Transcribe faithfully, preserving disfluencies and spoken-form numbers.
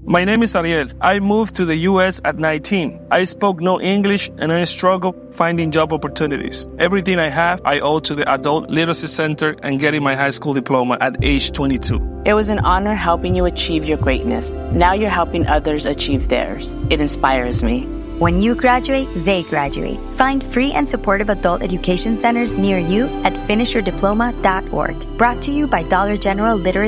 My name is Ariel. I moved to the U S at nineteen. I spoke no English and I struggled finding job opportunities. Everything I have, I owe to the Adult Literacy Center and getting my high school diploma at age twenty-two. It was an honor helping you achieve your greatness. Now you're helping others achieve theirs. It inspires me. When you graduate, they graduate. Find free and supportive adult education centers near you at finish your diploma dot org. Brought to you by Dollar General Literacy